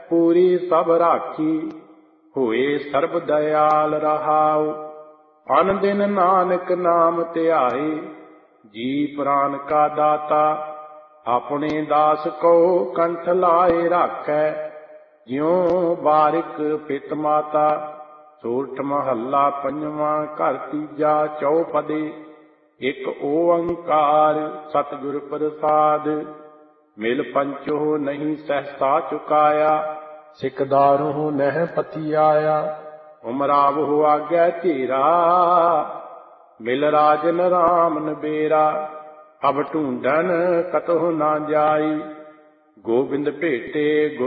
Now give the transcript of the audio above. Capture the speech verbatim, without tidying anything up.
पूरी सब राखी, होए सर्ब दयाल रहाओ। अन दिन नानक नाम ध्याए, जी प्राण का दाता। अपने दास को कंठ लाए राखै, ज्यों बारिक पित माता। सोरठ महला पंजवा घर तीजा चौपदे, एक ओंकार सतगुर प्रसाद। मिल पंचो नहीं सहसा चुकाया, सिकदारों नह पति आया। उमरावो आज्ञा तेरा, मिल राजन राम नबेरा। अब ढूंढन कतहु ना जाई, गोबिंद भेटे